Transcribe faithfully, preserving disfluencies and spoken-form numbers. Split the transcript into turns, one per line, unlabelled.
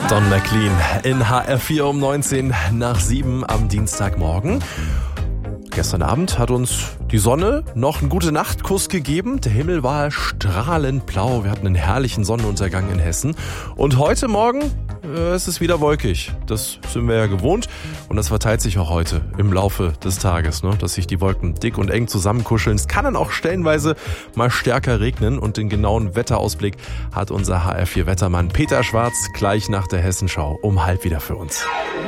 Don McLean in H R vier um neunzehn nach sieben am Dienstagmorgen. Gestern Abend hat uns die Sonne noch einen Gute-Nacht-Kuss gegeben. Der Himmel war strahlend blau. Wir hatten einen herrlichen Sonnenuntergang in Hessen. Und heute Morgen äh, ist es wieder wolkig. Das sind wir ja gewohnt. Und das verteilt sich auch heute im Laufe des Tages, ne? Dass sich die Wolken dick und eng zusammenkuscheln. Es kann dann auch stellenweise mal stärker regnen. Und den genauen Wetterausblick hat unser H R vier Wettermann Peter Schwarz gleich nach der Hessenschau um halb wieder für uns.